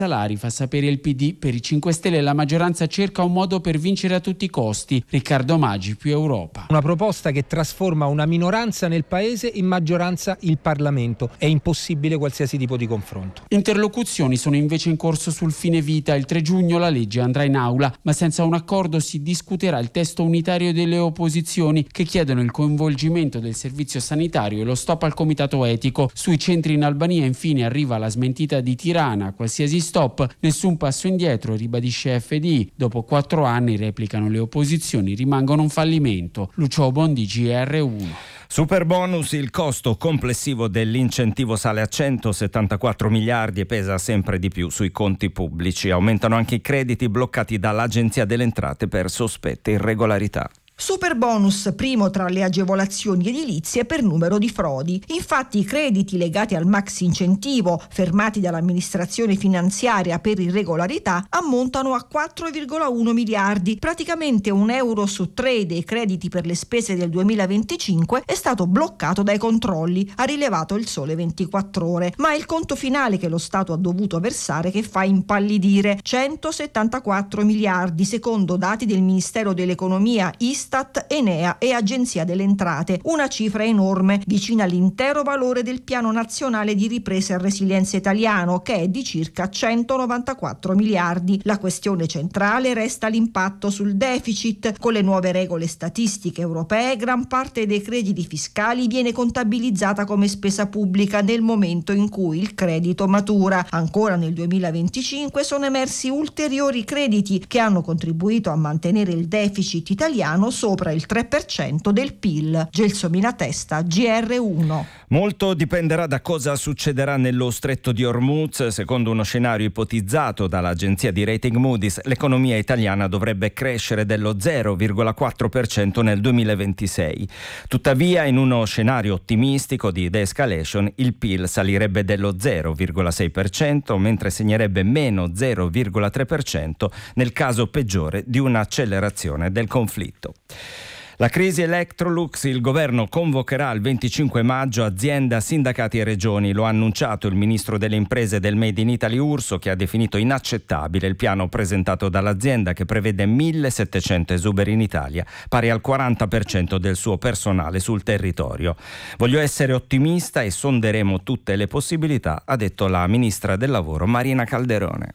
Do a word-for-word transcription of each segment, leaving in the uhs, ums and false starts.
salari, fa sapere il P D. Per i cinque Stelle la maggioranza cerca un modo per vincere a tutti i costi. Riccardo Maggi, Più Europa. Una proposta che trasforma una minoranza nel paese in maggioranza il Parlamento. È impossibile qualsiasi tipo di confronto. Interlocuzioni sono invece in corso sul fine vita. Il tre giugno la legge andrà in aula, ma senza un accordo si discuterà il testo unitario delle opposizioni che chiedono il coinvolgimento del servizio sanitario e lo stop al comitato etico. Sui centri in Albania infine arriva la smentita di Tirana. Qualsiasi stop, nessun passo indietro, ribadisce F D I. Dopo quattro anni, replicano le opposizioni, rimangono un fallimento. Lucio Bondi, G R uno. Super bonus, il costo complessivo dell'incentivo sale a centosettantaquattro miliardi e pesa sempre di più sui conti pubblici. Aumentano anche i crediti bloccati dall'Agenzia delle Entrate per sospette irregolarità. Super bonus, primo tra le agevolazioni edilizie per numero di frodi. Infatti i crediti legati al maxi incentivo fermati dall'amministrazione finanziaria per irregolarità ammontano a quattro virgola uno miliardi. Praticamente un euro su tre dei crediti per le spese del duemilaventicinque è stato bloccato dai controlli, ha rilevato il Sole ventiquattro Ore. Ma è il conto finale che lo Stato ha dovuto versare che fa impallidire: centosettantaquattro miliardi, secondo dati del Ministero dell'Economia, Istat, Enea e Agenzia delle Entrate. Una cifra enorme, vicina all'intero valore del Piano Nazionale di Ripresa e Resilienza italiano, che è di circa centonovantaquattro miliardi. La questione centrale resta l'impatto sul deficit. Con le nuove regole statistiche europee, gran parte dei crediti fiscali viene contabilizzata come spesa pubblica nel momento in cui il credito matura. Ancora nel duemilaventicinque sono emersi ulteriori crediti che hanno contribuito a mantenere il deficit italiano sopra il tre per cento del P I L. Gelsomina Testa, G R uno. Molto dipenderà da cosa succederà nello stretto di Hormuz. Secondo uno scenario ipotizzato dall'agenzia di rating Moody's, l'economia italiana dovrebbe crescere dello zero virgola quattro per cento nel duemilaventisei. Tuttavia, in uno scenario ottimistico di de-escalation, il P I L salirebbe dello zero virgola sei per cento, mentre segnerebbe meno zero virgola tre per cento nel caso peggiore di un'accelerazione del conflitto. La crisi Electrolux, il governo convocherà il venticinque maggio azienda, sindacati e regioni. Lo ha annunciato il ministro delle imprese del Made in Italy Urso, che ha definito inaccettabile il piano presentato dall'azienda che prevede millesettecento esuberi in Italia, pari al quaranta per cento del suo personale sul territorio. Voglio essere ottimista e sonderemo tutte le possibilità, ha detto la ministra del lavoro Marina Calderone.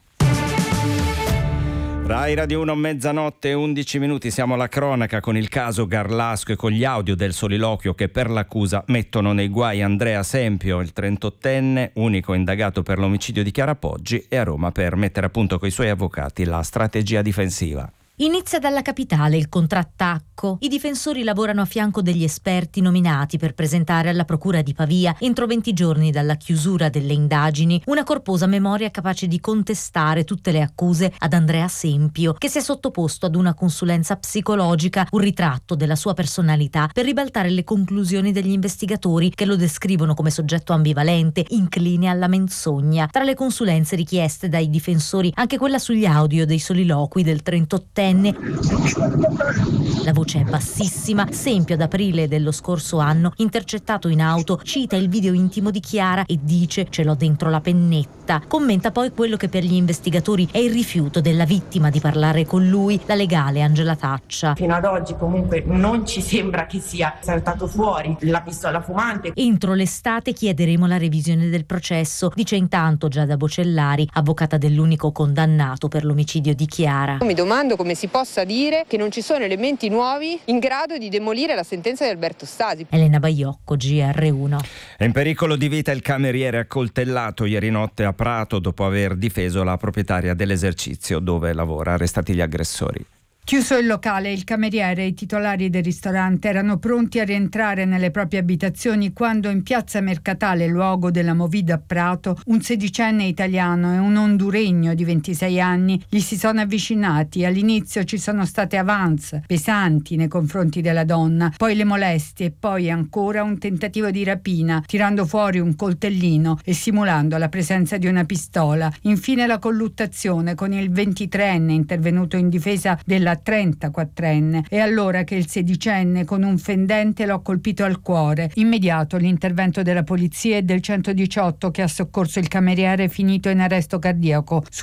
Rai Radio uno, mezzanotte e undici minuti, siamo alla cronaca con il caso Garlasco e con gli audio del soliloquio che per l'accusa mettono nei guai Andrea Sempio, il trentottenne, unico indagato per l'omicidio di Chiara Poggi, e a Roma per mettere a punto coi suoi avvocati la strategia difensiva. Inizia dalla capitale il contrattacco. I difensori lavorano a fianco degli esperti nominati per presentare alla procura di Pavia, entro venti giorni dalla chiusura delle indagini, una corposa memoria capace di contestare tutte le accuse ad Andrea Sempio, che si è sottoposto ad una consulenza psicologica, un ritratto della sua personalità per ribaltare le conclusioni degli investigatori, che lo descrivono come soggetto ambivalente, incline alla menzogna. Tra le consulenze richieste dai difensori anche quella sugli audio dei soliloqui del trentottenne. La voce è bassissima. Sempio, ad aprile dello scorso anno, intercettato in auto, cita il video intimo di Chiara e dice: "Ce l'ho dentro la pennetta". Commenta poi quello che per gli investigatori è il rifiuto della vittima di parlare con lui, la legale Angela Taccia. Fino ad oggi comunque non ci sembra che sia saltato fuori la pistola fumante. Entro l'estate chiederemo la revisione del processo, dice intanto Giada Bocellari, avvocata dell'unico condannato per l'omicidio di Chiara. Mi domando come si possa dire che non ci sono elementi nuovi in grado di demolire la sentenza di Alberto Stasi. Elena Baiocco, G R uno. È in pericolo di vita il cameriere accoltellato ieri notte a Prato dopo aver difeso la proprietaria dell'esercizio dove lavora. Arrestati gli aggressori. Chiuso il locale, il cameriere e i titolari del ristorante erano pronti a rientrare nelle proprie abitazioni quando in piazza Mercatale, luogo della movida a Prato, un sedicenne italiano e un honduregno di ventisei anni gli si sono avvicinati. All'inizio ci sono state avance pesanti nei confronti della donna, poi le molestie e poi ancora un tentativo di rapina, tirando fuori un coltellino e simulando la presenza di una pistola. Infine la colluttazione con il ventitreenne intervenuto in difesa della trentaquattrenne. È allora che il sedicenne con un fendente lo ha colpito al cuore. Immediato l'intervento della polizia e del centodiciotto che ha soccorso il cameriere finito in arresto cardiaco.